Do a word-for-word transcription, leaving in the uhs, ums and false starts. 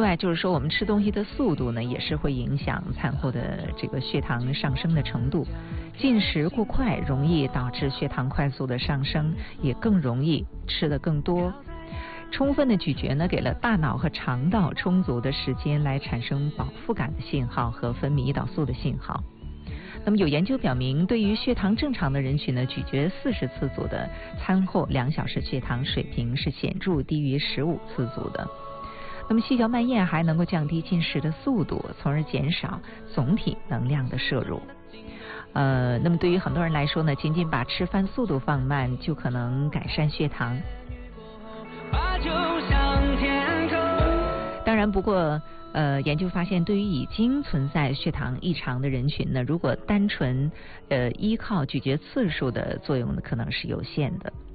外就是说，我们吃东西的速度呢，也是会影响餐后的这个血糖上升的程度。进食过快容易导致血糖快速的上升，也更容易吃得更多。充分的咀嚼呢，给了大脑和肠道充足的时间来产生饱腹感的信号和分泌胰岛素的信号。那么有研究表明，对于血糖正常的人群呢，咀嚼四十次组的餐后两小时血糖水平是显著低于十五次组的。那么细嚼慢咽还能够降低进食的速度，从而减少总体能量的摄入。呃，那么对于很多人来说呢，仅仅把吃饭速度放慢就可能改善血糖。当然，不过呃，研究发现，对于已经存在血糖异常的人群呢，如果单纯呃依靠咀嚼次数的作用呢，可能是有限的。